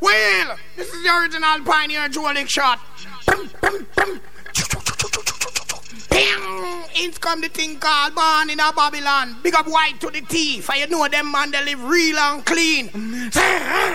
Well, this is the original Pioneer Joe Lick shot. In come the thing called Born in a Babylon. Big up white to the teeth. For you know them man they live real and clean.